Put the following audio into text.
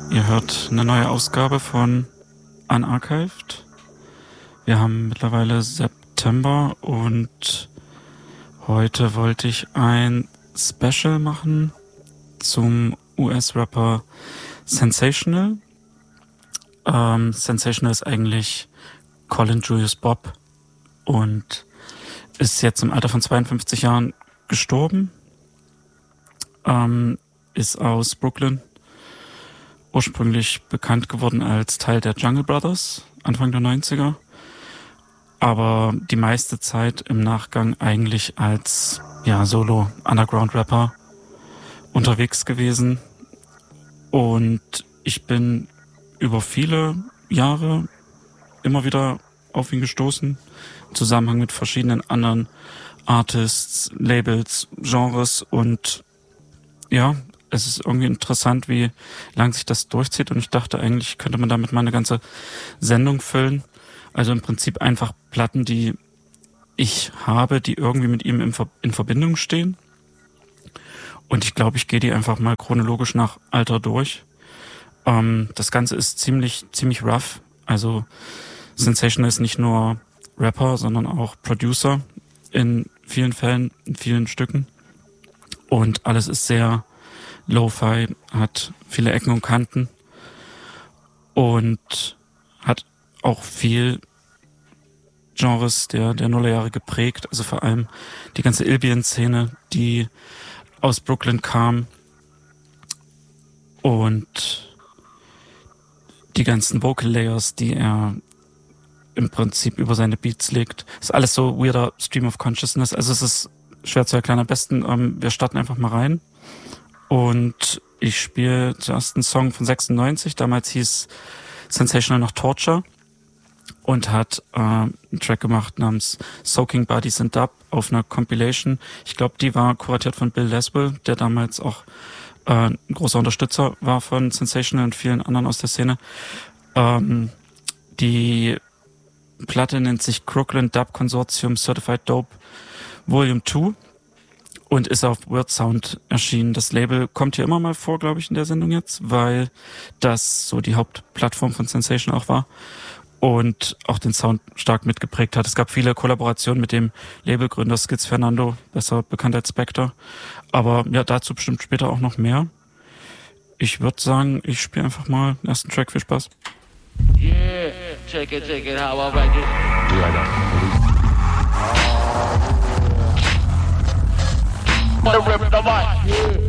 Ihr hört eine neue Ausgabe von Unarchived. Wir haben mittlerweile September und heute wollte ich ein Special machen zum US-Rapper Sensational. Sensational ist eigentlich Colin Julius Bob und ist jetzt im Alter von 52 Jahren gestorben. Ist aus Brooklyn, ursprünglich bekannt geworden als Teil der Jungle Brothers, Anfang der 90er, aber die meiste Zeit im Nachgang eigentlich als Solo-Underground-Rapper unterwegs gewesen. Und ich bin über viele Jahre immer wieder auf ihn gestoßen, im Zusammenhang mit verschiedenen anderen Artists, Labels, Genres, und ja, es ist irgendwie interessant, wie lang sich das durchzieht, und ich dachte, eigentlich könnte man damit mal eine ganze Sendung füllen. Also im Prinzip einfach Platten, die ich habe, die irgendwie mit ihm in Verbindung stehen. Und ich glaube, ich gehe die einfach mal chronologisch nach Alter durch. Das Ganze ist ziemlich rough. Also Sensational ist nicht nur Rapper, sondern auch Producer in vielen Fällen, in vielen Stücken. Und alles ist sehr Lo-Fi, hat viele Ecken und Kanten und hat auch viel Genres der Nullerjahre geprägt. Also vor allem die ganze Ilbian-Szene, die aus Brooklyn kam, und die ganzen Vocal Layers, die er im Prinzip über seine Beats legt. Ist alles so weirder Stream of Consciousness. Also es ist schwer zu erklären. Am besten, wir starten einfach mal rein. Und ich spiele zuerst einen Song von 96. Damals hieß Sensational noch Torture. Und hat einen Track gemacht namens Soaking Bodies in Dub auf einer Compilation. Ich glaube, die war kuratiert von Bill Laswell, der damals auch ein großer Unterstützer war von Sensational und vielen anderen aus der Szene. Die Platte nennt sich Crooklyn Dub Consortium Certified Dope Volume 2 und ist auf Weird Sound erschienen. Das Label kommt hier immer mal vor, glaube ich, in der Sendung jetzt, weil das so die Hauptplattform von Sensational auch war und auch den Sound stark mitgeprägt hat. Es gab viele Kollaborationen mit dem Labelgründer Skiz Fernando, besser bekannt als Spectre. Aber ja, dazu bestimmt später auch noch mehr. Ich würde sagen, ich spiele einfach mal den ersten Track. Viel Spaß. Yeah, check it, how I like it. The rip the mic.